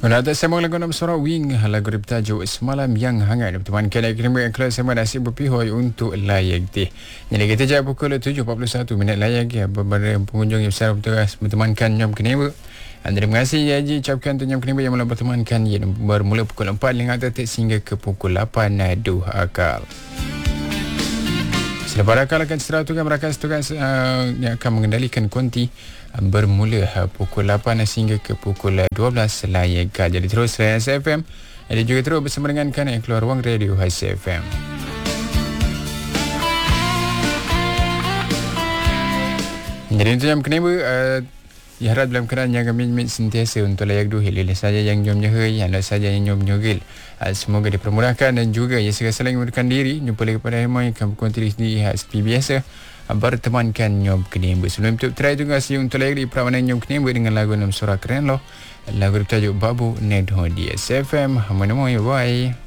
Menata sembang lagu nama suara Wing, lagu bertajuk Semalam Yang Hangat. Teman kena kena kelas sama nasib berpihoi untuk layak teh. Jadi kita jawab pukul 7.41 minit layak ya. Beberapa pengunjung yang besar bertugas bertemankan Nyom Keneba. Terima kasih ya Haji ucapkan untuk Nyom Keneba yang mula bertemankan ya, bermula pukul 4 lingkar detik sehingga ke pukul 8 duh akal. Selepas akal akan seratukan merakas tugas yang akan mengendalikan konti bermula pukul 8 sehingga ke pukul 12 layak. Jadi terus Hits FM. Ada juga terus bersama dengan kan yang keluar ruang radio Hits FM. Jadi untuk Nyom Keneba diharap dalam keadaan yang kami sentiasa untuk layak duh hilil saja yang Nyom Nyahai, yang saja yang Nyom Nyogil. Semoga dipermudahkan dan juga ya segala saling memudahkan diri. Jumpa lagi pada Hemai yang berkontribusi di seperti biasa bertemankan Nyom Keneba. Sebelum itu try juga kasih untuk layak di perawanan Nyom Keneba dengan lagu 6 surah keren loh. Lagu bertajuk Babu Nedho di SFM. Bye.